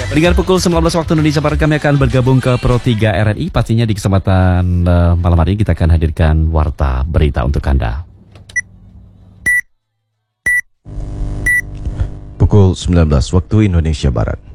Dengan pukul 19 waktu Indonesia Barat kami akan bergabung ke Pro 3 RRI. Pastinya di kesempatan malam hari ini kita akan hadirkan warta berita untuk Anda. Pukul 19 waktu Indonesia Barat.